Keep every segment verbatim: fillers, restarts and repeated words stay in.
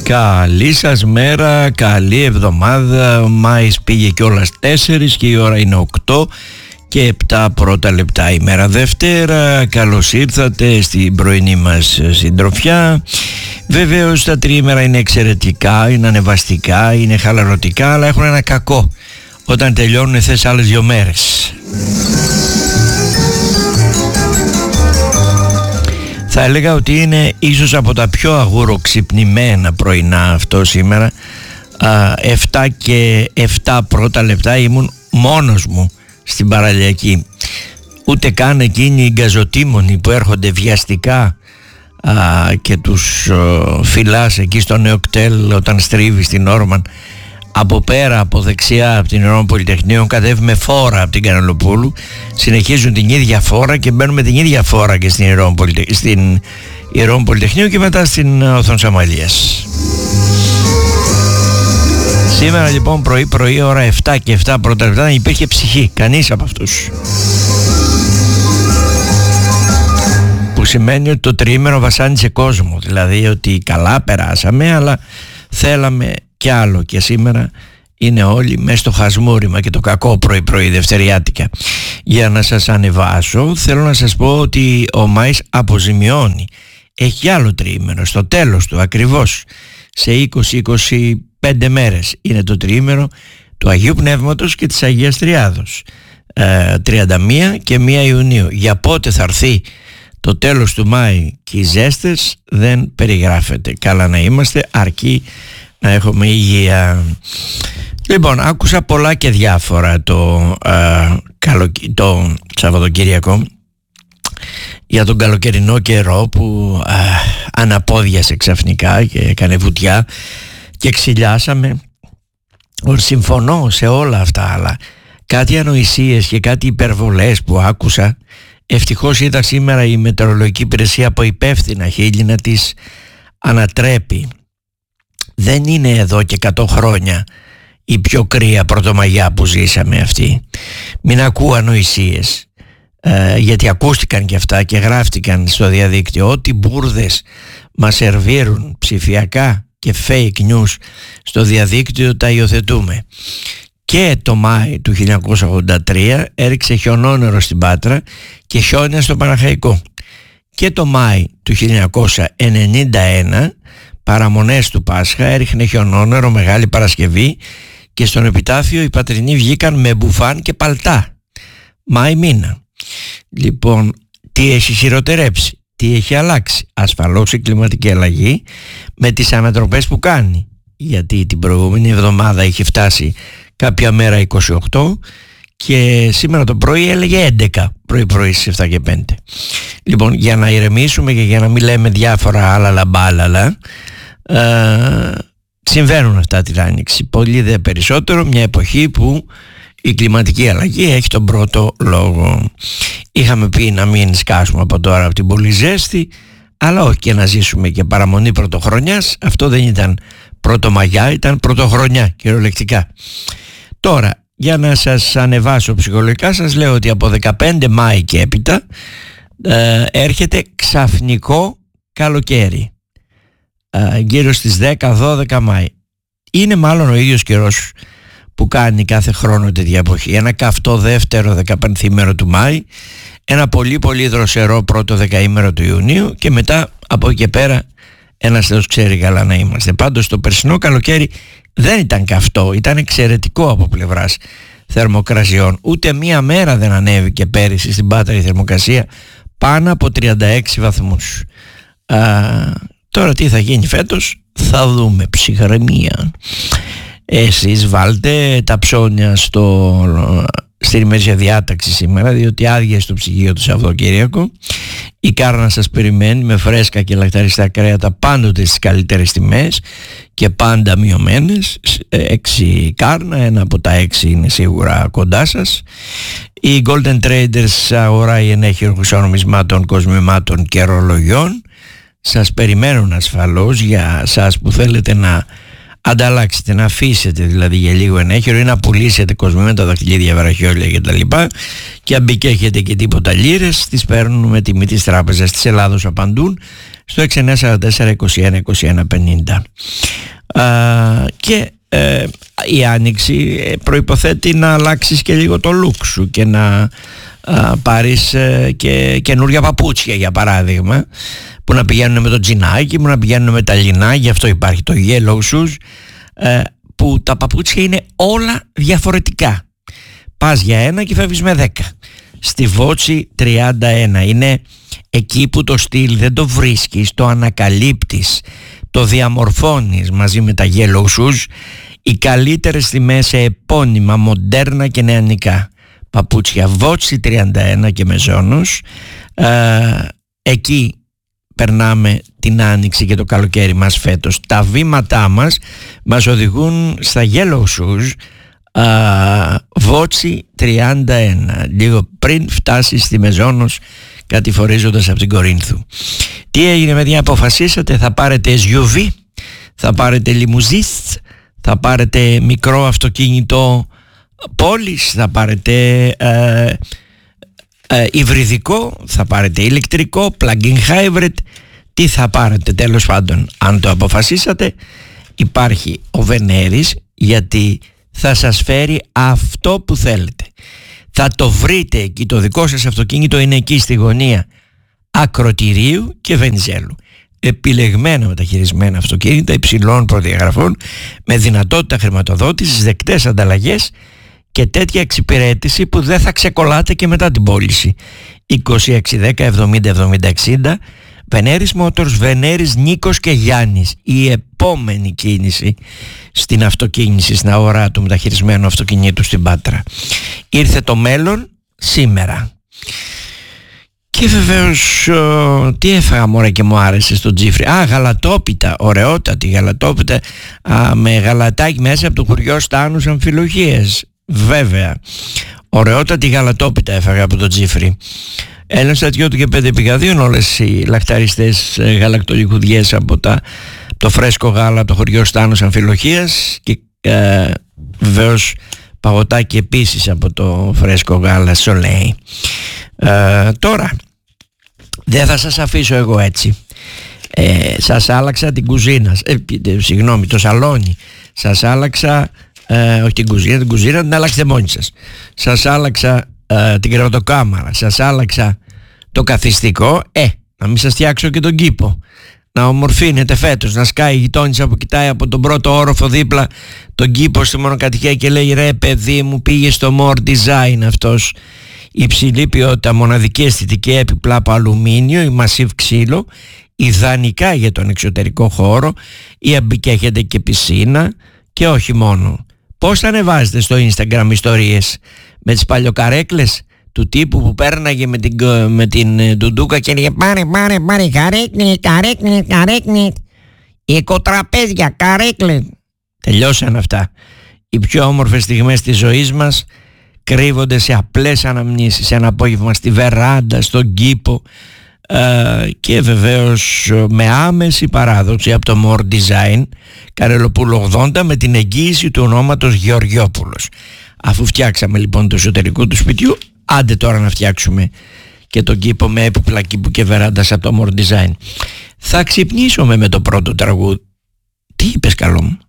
Καλή σας μέρα, καλή εβδομάδα. Μάης πήγε κιόλας τέσσερις και η ώρα είναι οκτώ και επτά πρώτα λεπτά, ημέρα Δευτέρα. Καλώς ήρθατε στην πρωινή μας συντροφιά. Βεβαίως τα τριήμερα είναι εξαιρετικά, είναι ανεβαστικά, είναι χαλαρωτικά, αλλά έχουν ένα κακό: όταν τελειώνουν θες άλλες δύο μέρες. Θα έλεγα ότι είναι ίσως από τα πιο αγουροξυπνημένα πρωινά αυτό σήμερα. Α, εφτά και επτά πρώτα λεπτά ήμουν μόνος μου στην παραλιακή. Ούτε καν εκείνοι οι γκαζοτήμονοι που έρχονται βιαστικά α, και τους α, φυλάς εκεί στο Νεοκτέλ όταν στρίβει στην Όρμαν. Από πέρα, από δεξιά, από την Ιερών Πολυτεχνείων, κατέβει με φόρα από την Κανελοπούλου. Συνεχίζουν την ίδια φόρα και μπαίνουμε την ίδια φόρα και στην Ιερών Πολυτε... στην Ιερών Πολυτεχνείων και μετά στην Οθόν Σαμαλίας. Σήμερα λοιπόν πρωί πρωί ώρα εφτά και επτά πρώτα λεπτά δεν υπήρχε ψυχή, κανείς από αυτούς. Που σημαίνει ότι το τριήμερο βασάνισε κόσμο. Δηλαδή ότι καλά περάσαμε, αλλά θέλαμε κι άλλο, και σήμερα είναι όλοι μέσα στο χασμούριμα και το κακό πρωί πρωί δευτεριάτικα. Για να σας ανεβάσω θέλω να σας πω ότι ο Μάης αποζημιώνει. Έχει άλλο τριήμερο στο τέλος του, ακριβώς σε είκοσι με είκοσι πέντε μέρες είναι το τριήμερο του Αγίου Πνεύματος και της Αγίας Τριάδος, ε, τριάντα μία και μία Ιουνίου. Για πότε θα έρθει το τέλος του Μάη και οι ζέστες δεν περιγράφεται. Καλά να είμαστε, αρκεί να έχουμε υγεία. Λοιπόν, άκουσα πολλά και διάφορα το, ε, καλοκαι... το Σαββατοκύριακο για τον καλοκαιρινό καιρό που ε, αναπόδιασε ξαφνικά και έκανε βουτιά και ξυλιάσαμε. Συμφωνώ σε όλα αυτά, αλλά κάτι ανοησίες και κάτι υπερβολές που άκουσα. Ευτυχώς είδα σήμερα η μετεωρολογική υπηρεσία από υπεύθυνα χείλη να τις ανατρέπει. Δεν είναι εδώ και εκατό χρόνια η πιο κρύα πρωτομαγιά που ζήσαμε αυτή. Μην ακούω ανοησίες, ε, γιατί ακούστηκαν και αυτά και γράφτηκαν στο διαδίκτυο. Ό,τι μπουρδες μας σερβίρουν ψηφιακά και fake news στο διαδίκτυο τα υιοθετούμε. Και το Μάη του χίλια εννιακόσια ογδόντα τρία έριξε χιονόνερο στην Πάτρα και χιόνια στο Παναχαϊκό. Και το Μάη του χίλια εννιακόσια ενενήντα ένα, παραμονές του Πάσχα, έριχνε χιονόνερο Μεγάλη Παρασκευή και στον επιτάφιο οι πατρινοί βγήκαν με μπουφάν και παλτά. Μάη μήνα. Λοιπόν, τι έχει χειροτερέψει, τι έχει αλλάξει? Ασφαλώς η κλιματική αλλαγή με τις ανατροπές που κάνει, γιατί την προηγούμενη εβδομάδα είχε φτάσει κάποια μέρα είκοσι οκτώ και σήμερα το πρωί έλεγε έντεκα πρωί πρωί στις εφτά και πέντε. Λοιπόν, για να ηρεμήσουμε και για να μην λέμε διάφορα άλλα λαμπάλαλα, ε, συμβαίνουν αυτά την Άνοιξη. Πολύ δε περισσότερο μια εποχή που η κλιματική αλλαγή έχει τον πρώτο λόγο. Είχαμε πει να μην σκάσουμε από τώρα από την πολύ ζέστη, αλλά όχι και να ζήσουμε και παραμονή πρωτοχρονιάς. Αυτό δεν ήταν πρωτομαγιά, ήταν πρωτοχρονιά κυριολεκτικά. Τώρα, για να σας ανεβάσω ψυχολογικά, σας λέω ότι από δεκαπέντε Μάη και έπειτα ε, έρχεται ξαφνικό καλοκαίρι, ε, γύρω στις δέκα δώδεκα Μάη. Είναι μάλλον ο ίδιος καιρός που κάνει κάθε χρόνο τέτοια εποχή. Ένα καυτό δεύτερο δεκαπενθήμερο του Μάη, ένα πολύ πολύ δροσερό πρώτο δεκαήμερο του Ιουνίου και μετά από εκεί και πέρα ένας Θεός ξέρει καλά να είμαστε. Πάντως το περσινό καλοκαίρι δεν ήταν καυτό, ήταν εξαιρετικό από πλευράς θερμοκρασιών. Ούτε μία μέρα δεν ανέβηκε πέρυσι στην Πάτρα η θερμοκρασία πάνω από τριάντα έξι βαθμούς. Α, τώρα τι θα γίνει φέτος θα δούμε. Ψυχραιμία. Εσείς βάλτε τα ψώνια στο, στην ημερήσια διάταξη σήμερα, διότι άδειασε το ψυγείο του Σαββατοκύριακο. Η κάρνα σας περιμένει με φρέσκα και λακταριστά κρέατα πάντοτε στις καλύτερες τιμές και πάντα μειωμένες. Έξι κάρνα, ένα από τα έξι είναι σίγουρα κοντά σας. Η Golden Traders αγοράει ενέχειρο χρυσονομισμάτων, κοσμημάτων και ρολογιών. Σας περιμένουν ασφαλώς για σας που θέλετε να ανταλλάξετε, να αφήσετε δηλαδή για λίγο ενέχειρο ή να πουλήσετε κοσμήματα, δαχτυλίδια, βραχιόλια κτλ. Και αν μπει και έχετε και τίποτα λίρες, τις παίρνουν με τιμή της τράπεζας της Ελλάδος. Απαντούν στο έξι εννιά τέσσερα τέσσερα είκοσι ένα είκοσι ένα πενήντα. Α, και ε, η άνοιξη προϋποθέτει να αλλάξεις και λίγο το look σου και να α, πάρεις ε, και καινούργια παπούτσια, για παράδειγμα, που να πηγαίνουν με το τζινάκι, που να πηγαίνουν με τα λινά. Γι' αυτό υπάρχει το yellow shoes, ε, που τα παπούτσια είναι όλα διαφορετικά. Πας για ένα και φεύγεις με δέκα. Στη Βότσι τριάντα ένα είναι εκεί που το στυλ δεν το βρίσκεις, το ανακαλύπτεις, το διαμορφώνεις μαζί με τα yellow shoes. Οι καλύτερες τιμές σε επώνυμα, μοντέρνα και νεανικά παπούτσια. Βότσι τριάντα ένα και Μεζόνος. ε, εκεί περνάμε την άνοιξη και το καλοκαίρι μας φέτος. Τα βήματά μας μας οδηγούν στα yellow shoes, Βότσι τριάντα ένα, λίγο πριν φτάσει στη Μεζόνος, κατηφορίζοντας από την Κορίνθου. Τι έγινε, παιδιά? Αποφασίσατε, θα πάρετε ες γιου βι, θα πάρετε λιμουζίστ, θα πάρετε μικρό αυτοκίνητο πόλης, θα πάρετε ε, ε, υβριδικό, θα πάρετε ηλεκτρικό, plug-in hybrid? Τι θα πάρετε? Τέλος πάντων, αν το αποφασίσατε, υπάρχει ο Βενέρης, γιατί θα σας φέρει αυτό που θέλετε. Θα το βρείτε εκεί, το δικό σας αυτοκίνητο είναι εκεί στη γωνία Ακροτηρίου και Βενιζέλου. Επιλεγμένα μεταχειρισμένα αυτοκίνητα υψηλών προδιαγραφών, με δυνατότητα χρηματοδότησης, δεκτές ανταλλαγές και τέτοια εξυπηρέτηση που δεν θα ξεκολλάτε και μετά την πώληση. είκοσι έξι δέκα εβδομήντα εβδομήντα εξήντα. Βενέρης Motors, Βενέρης, Νίκος και Γιάννης. Η επόμενη κίνηση στην αυτοκίνηση, στην αγορά του μεταχειρισμένου αυτοκινήτου στην Πάτρα. Ήρθε το μέλλον σήμερα. Και βεβαίως ο, τι έφαγα μωρέ και μου άρεσε στο Τζίφρι? Α, γαλατόπιτα, ωραιότατη γαλατόπιτα, α, με γαλατάκι μέσα από το χωριό Στάνους Αμφιλοχίες. Βέβαια, ωραιότατη γαλατόπιτα έφαγα από το Τζίφρι. Ένα στρατιώτου και πέντε πηγαδίων, όλες οι λαχταριστές γαλακτολιχουδιές από τα, το φρέσκο γάλα από το χωριό Στάνους Αμφιλοχίας, και ε, βεβαίως παγωτάκι επίσης από το φρέσκο γάλα Σολέι. Ε, τώρα δεν θα σας αφήσω εγώ έτσι. ε, Σας άλλαξα την κουζίνα, ε, συγγνώμη, το σαλόνι. Σας άλλαξα, ε, όχι την κουζίνα, την κουζίνα την άλλαξετε μόνοι σας. Σας άλλαξα ε, την κρεβατοκάμαρα, σας άλλαξα το καθιστικό. Ε, να μην σας φτιάξω και τον κήπο, να ομορφύνετε φέτος, να σκάει η γειτόνισσα που κοιτάει από τον πρώτο όροφο δίπλα τον κήπο στη μονοκατοικία και λέει: ρε παιδί μου, πήγε στο More Design αυτός. Υψηλή ποιότητα, μοναδική αισθητική, επιπλά από αλουμίνιο ή μασίβ ξύλο, ιδανικά για τον εξωτερικό χώρο, ή αμπικέχεται και πισίνα. Και όχι μόνο. Πώς θα ανεβάζετε στο Instagram ιστορίες? Με τις παλιοκαρέκλες του τύπου που πέρναγε με την, με την ντουντούκα και έλεγε: πάρε πάρε πάρε καρέκλες, καρέκλες, καρέκλες, οικοτραπέζια, καρέκλες. Τελειώσαν αυτά. Οι πιο όμορφες στιγμές της ζωής μας κρύβονται σε απλές αναμνήσεις, ένα απόγευμα στη βεράντα, στον κήπο, ε, και βεβαίως με άμεση παράδοση από το More Design, Καρελοπούλου ογδόντα, με την εγγύηση του ονόματος Γεωργιόπουλος. Αφού φτιάξαμε λοιπόν το εσωτερικό του σπιτιού, άντε τώρα να φτιάξουμε και τον κήπο με έπιπλα κήπου και βεράντας από το More Design. Θα ξυπνήσουμε με το πρώτο τραγούδι. Τι είπες, καλό μου?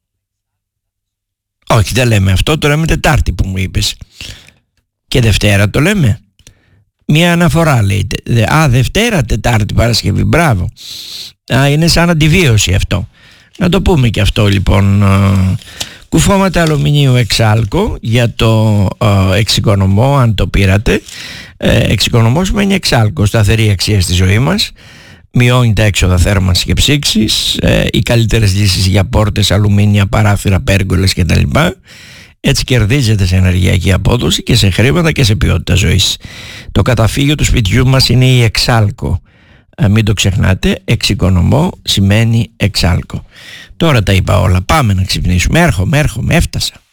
Όχι, δεν λέμε αυτό, το λέμε Τετάρτη που μου είπες. Και Δευτέρα το λέμε. Μία αναφορά λέει. Α, Δευτέρα, Τετάρτη, Παρασκευή, μπράβο. Α, είναι σαν αντιβίωση αυτό. Να το πούμε και αυτό λοιπόν. Κουφώματα αλουμινίου εξάλκο για το ε, εξοικονομό, αν το πήρατε. Ε, εξοικονομός σημαίνει εξάλκο, σταθερή αξία στη ζωή μας. Μειώνει τα έξοδα θέρμανσης και ψήξης, ε, οι καλύτερες λύσεις για πόρτες, αλουμίνια, παράθυρα, πέργολες κτλ. Έτσι κερδίζετε σε ενεργειακή απόδοση και σε χρήματα και σε ποιότητα ζωής. Το καταφύγιο του σπιτιού μας είναι η Εξάλκο. Ε, μην το ξεχνάτε, εξοικονομώ σημαίνει Εξάλκο. Τώρα τα είπα όλα, πάμε να ξυπνήσουμε. Έρχομαι, έρχομαι, έφτασα.